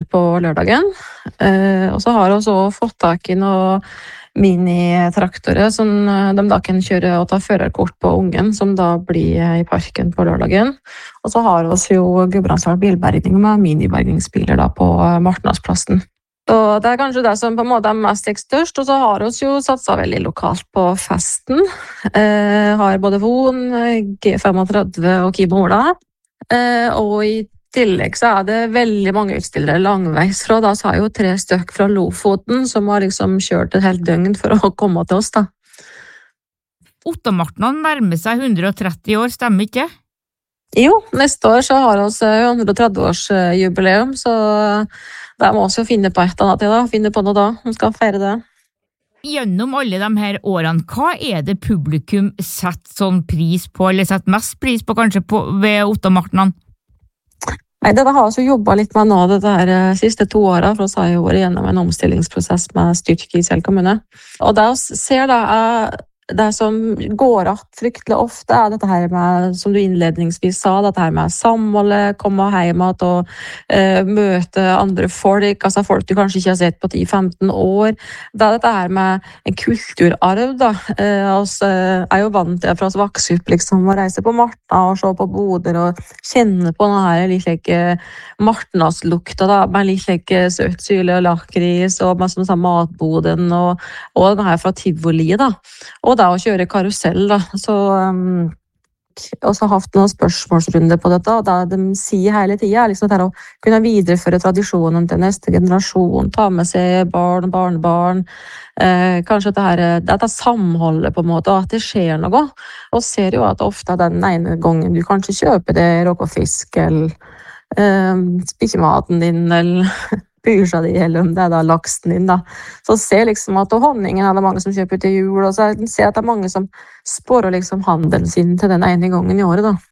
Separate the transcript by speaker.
Speaker 1: på lørdagen. Og så har vi også fått tak i noen minitraktorer som de da kan kjøre og ta førerkort på ungen, som da blir i parken på lørdagen. Og så har vi jo Gudbrandsdal bilbergning med minibergningsbiler da på Martensplassen. Så det kanskje det som på en måte mest størst, og så har vi jo satset veldig lokalt på festen. Har både Von, G35 og Kimo Ola. Og i tillegg så det veldig mange utstillere langveis fra, da så har jo 3 stykk fra Lofoten som har liksom kjørt et helt døgn for å komme til oss da.
Speaker 2: Ottamartnan nærmer seg 130 år, stemmer ikke?
Speaker 1: Jo, neste år så har vi 130-årsjubileum, så da må vi jo finne på et eller annet da, finne på noe da, vi skal feire det.
Speaker 2: Gjennom alle de her årene, hva det publikum setter sånn pris på, eller setter mest pris på kanskje ved Ottamartnan?
Speaker 1: Nei, det har vi jo jobbet litt med nå det der siste 2 årene, for vi har jo vært gjennom en omstillingsprosess med styrke i Kjell kommune. Og det vi ser da det som går att fryktelig ofte dette her med, som du innledningsvis sa, dette her med samholdet, komme hjem og møte andre folk, altså folk du kanskje ikke har sett på 10-15 år. Det dette her med en kulturarv da. Vi jo vant til fra oss vokse opp liksom, å reise på Martna og se på boder og kjenne på denne her litt like Martnadslukta da, med litt like søtsyle og lakris og med sånn matboden og denne her fra Tivoli da. Og da å kjøre karusell da, så også haft noen spørsmålsrunder på dette, og da de sier hele tiden liksom det å kunne videreføre tradisjonen til neste generasjon, ta med seg barn og barnebarn, kanskje dette samholdet på en måte, og at det skjer noe, og ser jo at ofte den ene gangen du kanskje kjøper det råkåfisk, eller spikker maten din, eller pyrsa di, eller om det da laksen din da. Så ser liksom at honningen det mange som kjøper til jul, og så ser at det mange som spårer liksom handelen sin til den ene gangen i året da.